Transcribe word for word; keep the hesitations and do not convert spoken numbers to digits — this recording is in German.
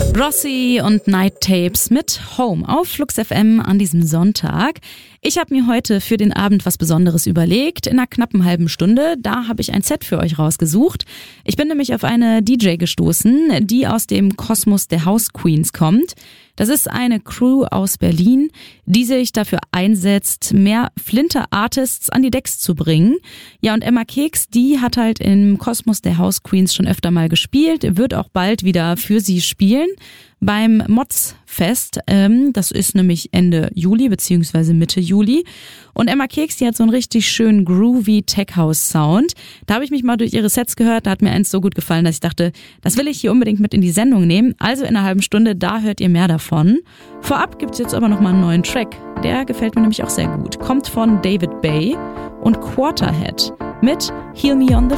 Rossi und Night Tapes mit Home auf Flux F M an diesem Sonntag. Ich habe mir heute für den Abend was Besonderes überlegt. In einer knappen halben Stunde, da habe ich ein Set für euch rausgesucht. Ich bin nämlich auf eine D J gestoßen, die aus dem Kosmos der House Queens kommt. Das ist eine Crew aus Berlin, die sich dafür einsetzt, mehr Flinter-Artists an die Decks zu bringen. Ja, und Emma Keks, die hat halt im Kosmos der House Queens schon öfter mal gespielt, wird auch bald wieder für sie spielen beim Mods-Fest. Ähm, das ist nämlich Ende Juli beziehungsweise Mitte Juli. Und Emma Keks, die hat so einen richtig schönen groovy Tech-House-Sound. Da habe ich mich mal durch ihre Sets gehört, da hat mir eins so gut gefallen, dass ich dachte, das will ich hier unbedingt mit in die Sendung nehmen. Also in einer halben Stunde, da hört ihr mehr davon. Vorab gibt's jetzt aber noch mal einen neuen Track. Der gefällt mir nämlich auch sehr gut. Kommt von David Bay und Quarterhead mit Heal Me on the